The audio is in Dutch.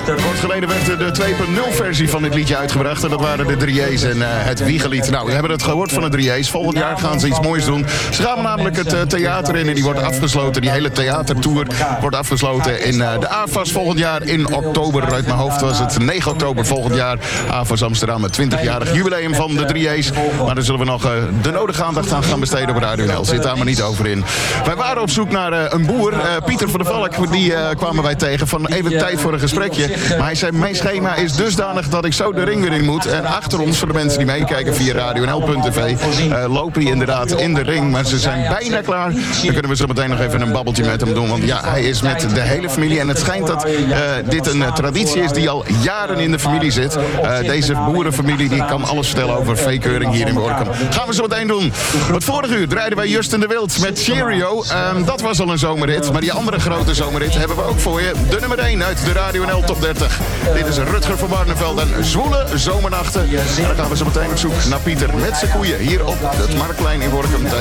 Kort geleden werd de 2.0 versie van dit liedje uitgebracht. En dat waren de 3A's en het Wiegelied. Nou, we hebben het gehoord van de 3A's. Volgend jaar gaan ze iets moois doen. Ze gaan namelijk het theater in en die wordt afgesloten. Die hele theatertour wordt afgesloten in de AFAS volgend jaar in oktober. Uit mijn hoofd was het 9 oktober volgend jaar. AFAS Amsterdam, het 20-jarig jubileum van de 3A's. Maar daar zullen we nog de nodige aandacht aan gaan besteden op Radio NL. Zit daar maar niet over in. Wij waren op zoek naar een boer. Pieter van der Valk, die kwamen wij tegen van even tijd voor een gesprekje. Maar hij zei, mijn schema is dusdanig dat ik zo de ring weer in moet. En achter ons, voor de mensen die meekijken via radionl.tv, lopen die inderdaad in de ring. Maar ze zijn bijna klaar. Dan kunnen we zo meteen nog even een babbeltje met hem doen. Want ja, hij is met de hele familie. En het schijnt dat dit een traditie is die al jaren in de familie zit. Deze boerenfamilie die kan alles vertellen over veekeuring hier in Workum. Gaan we zo meteen doen. Het vorige uur draaiden wij Justin de Wild met Cheerio. Dat was al een zomerhit. Maar die andere grote zomerhit hebben we ook voor je. De nummer 1 uit de Radio NL Top 30. Dit is Rutger van Barneveld en Zwoele Zomernachten. En dan gaan we zo meteen op zoek naar Pieter met zijn koeien hier op het Marktplein in Workum.